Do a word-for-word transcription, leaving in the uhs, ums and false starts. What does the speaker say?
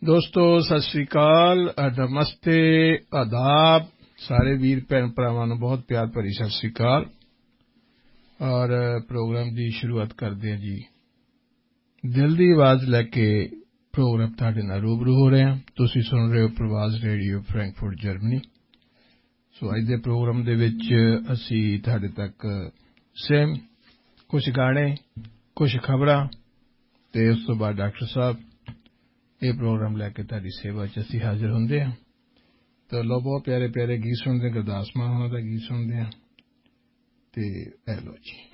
ਦੋਸਤੋ ਸਤਿ ਸ੍ਰੀ ਅਕਾਲ, ਨਮਸਤੇ, ਆਦਾਬ। ਸਾਰੇ ਵੀਰ ਭੈਣ ਭਰਾਵਾਂ ਨੂੰ ਬਹੁਤ ਪਿਆਰ ਭਰੀ ਸਤਿ ਸ੍ਰੀ ਅਕਾਲ। ਔਰ ਪ੍ਰੋਗਰਾਮ ਦੀ ਸ਼ੁਰੂਆਤ ਕਰਦੇ ਹਾਂ ਜੀ। ਦਿਲ ਦੀ ਆਵਾਜ਼ ਲੈ ਕੇ ਪ੍ਰੋਗਰਾਮ ਤੁਹਾਡੇ ਨਾਲ ਰੂਬਰੂ ਹੋ ਰਹੇ ਹਾਂ। ਤੁਸੀਂ ਸੁਣ ਰਹੇ ਹੋ ਪ੍ਰਵਾਜ਼ ਰੇਡੀਓ ਫਰੈਂਕਫਰਟ ਜਰਮਨੀ। ਸੋ ਅੱਜ ਦੇ ਪ੍ਰੋਗਰਾਮ ਦੇ ਵਿੱਚ ਅਸੀਂ ਤੁਹਾਡੇ ਤੱਕ ਸੇਮ ਕੁਝ ਗਾਣੇ, ਕੁਝ ਖਬਰਾਂ ਅਤੇ ਉਸ ਤੋਂ ਬਾਅਦ ਡਾਕਟਰ ਸਾਹਿਬ, ਇਹ ਪ੍ਰੋਗਰਾਮ ਲੈ ਕੇ ਤੁਹਾਡੀ ਸੇਵਾ 'ਚ ਅਸੀਂ ਹਾਜ਼ਰ ਹੁੰਦੇ ਹਾਂ। ਤਾਂ ਲਓ, ਬਹੁਤ ਪਿਆਰੇ ਪਿਆਰੇ ਗੀਤ ਸੁਣਦੇ ਹਾਂ। ਗੁਰਦਾਸ ਮਾਨ ਹੋਣਾ ਦਾ ਗੀਤ ਸੁਣਦੇ ਹਾਂ। ਅਤੇ ਇਹ ਲਓ ਜੀ।